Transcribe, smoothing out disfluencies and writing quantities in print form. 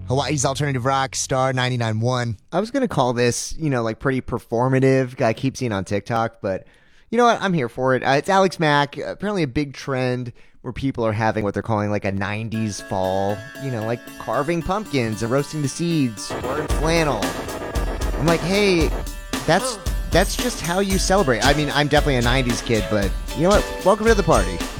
Hawaii's alternative rock, Star 99.1. I was going to call this, like pretty performative. I keep seeing on TikTok, but you know what? I'm here for it. It's Alex Mack. Apparently a big trend where people are having what they're calling like a 90s fall, like carving pumpkins and roasting the seeds, wearing flannel. I'm like, hey, that's just how you celebrate. I mean, I'm definitely a 90s kid, but you know what? Welcome to the party.